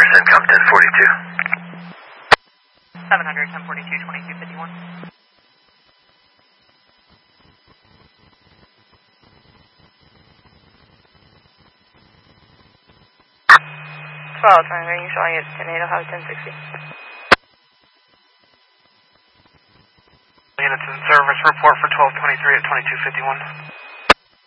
CENTCOM 1042. 700, 1042, 2251. 12, trying to ring you, showing it's Tornado House 1060. Units in service, report for 1223 at 2251.